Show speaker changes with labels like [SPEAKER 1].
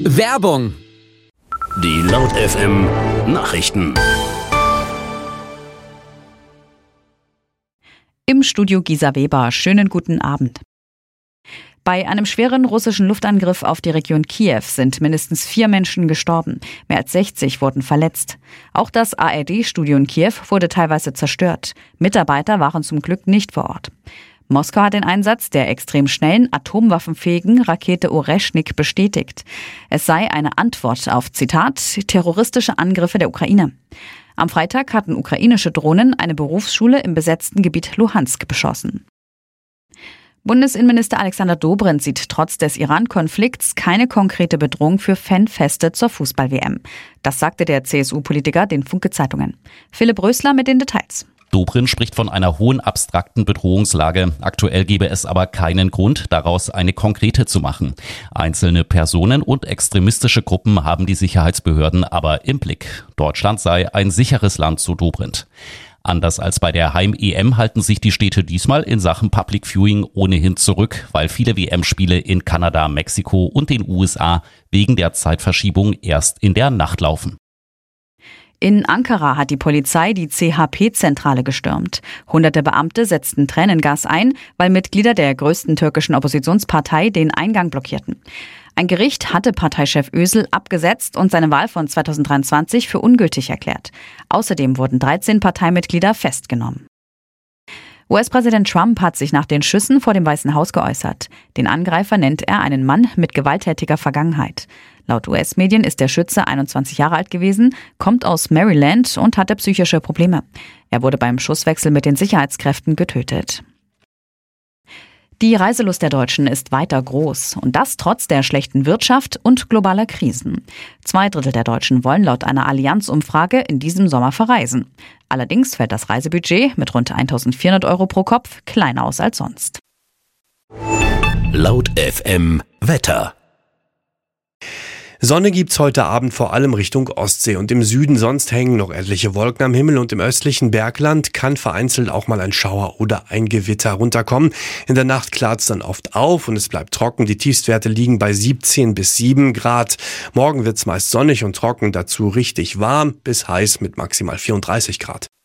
[SPEAKER 1] Werbung.
[SPEAKER 2] Die Laut FM Nachrichten.
[SPEAKER 3] Im Studio Gisa Weber. Schönen guten Abend. Bei einem schweren russischen Luftangriff auf die Region Kiew sind mindestens 4 Menschen gestorben. Mehr als 60 wurden verletzt. Auch das ARD-Studio in Kiew wurde teilweise zerstört. Mitarbeiter waren zum Glück nicht vor Ort. Moskau hat den Einsatz der extrem schnellen, atomwaffenfähigen Rakete Oreschnik bestätigt. Es sei eine Antwort auf, Zitat, terroristische Angriffe der Ukraine. Am Freitag hatten ukrainische Drohnen eine Berufsschule im besetzten Gebiet Luhansk beschossen. Bundesinnenminister Alexander Dobrindt sieht trotz des Iran-Konflikts keine konkrete Bedrohung für Fanfeste zur Fußball-WM. Das sagte der CSU-Politiker den Funke-Zeitungen. Philipp Rösler mit den Details.
[SPEAKER 4] Dobrindt spricht von einer hohen abstrakten Bedrohungslage. Aktuell gebe es aber keinen Grund, daraus eine konkrete zu machen. Einzelne Personen und extremistische Gruppen haben die Sicherheitsbehörden aber im Blick. Deutschland sei ein sicheres Land, so Dobrindt. Anders als bei der Heim-EM halten sich die Städte diesmal in Sachen Public Viewing ohnehin zurück, weil viele WM-Spiele in Kanada, Mexiko und den USA wegen der Zeitverschiebung erst in der Nacht laufen.
[SPEAKER 3] In Ankara hat die Polizei die CHP-Zentrale gestürmt. Hunderte Beamte setzten Tränengas ein, weil Mitglieder der größten türkischen Oppositionspartei den Eingang blockierten. Ein Gericht hatte Parteichef Özil abgesetzt und seine Wahl von 2023 für ungültig erklärt. Außerdem wurden 13 Parteimitglieder festgenommen. US-Präsident Trump hat sich nach den Schüssen vor dem Weißen Haus geäußert. Den Angreifer nennt er einen Mann mit gewalttätiger Vergangenheit. Laut US-Medien ist der Schütze 21 Jahre alt gewesen, kommt aus Maryland und hatte psychische Probleme. Er wurde beim Schusswechsel mit den Sicherheitskräften getötet. Die Reiselust der Deutschen ist weiter groß und das trotz der schlechten Wirtschaft und globaler Krisen. 2/3 der Deutschen wollen laut einer Allianz-Umfrage in diesem Sommer verreisen. Allerdings fällt das Reisebudget mit rund 1.400 € pro Kopf kleiner aus als sonst.
[SPEAKER 2] Laut FM Wetter.
[SPEAKER 5] Sonne gibt's heute Abend vor allem Richtung Ostsee und im Süden, sonst hängen noch etliche Wolken am Himmel und im östlichen Bergland kann vereinzelt auch mal ein Schauer oder ein Gewitter runterkommen. In der Nacht klart's dann oft auf und es bleibt trocken. Die Tiefstwerte liegen bei 17 bis 7 Grad. Morgen wird's meist sonnig und trocken, dazu richtig warm bis heiß mit maximal 34 Grad.